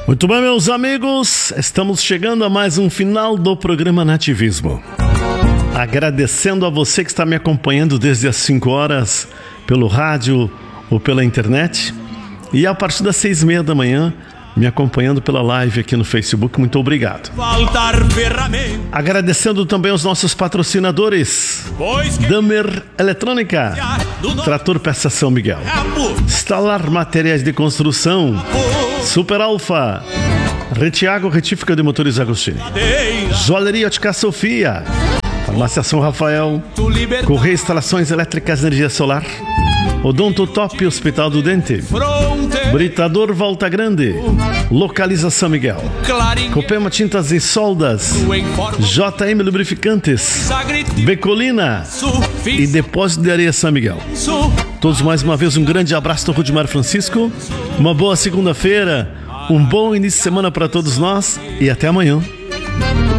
Muito bem, meus amigos, estamos chegando a mais um final do programa Nativismo. Agradecendo a você que está me acompanhando desde as 5 horas pelo rádio ou pela internet e a partir das 6:30 da manhã me acompanhando pela live aqui no Facebook. Muito obrigado. Agradecendo também aos nossos patrocinadores: Damer Eletrônica, Trator Peça São Miguel, Instalar Materiais de Construção, Super Alfa, Retiago Retífica de Motores Agostini, Joalheria Ótica Sofia, Farmácia São Rafael, Correia Instalações Elétricas Energia Solar, Odonto Top Hospital do Dente, Britador Volta Grande, Localiza São Miguel, Copema Tintas e Soldas, JM Lubrificantes, Becolina e Depósito de Areia São Miguel. Todos mais uma vez um grande abraço do Rudimar Francisco, uma boa segunda-feira, um bom início de semana para todos nós e até amanhã.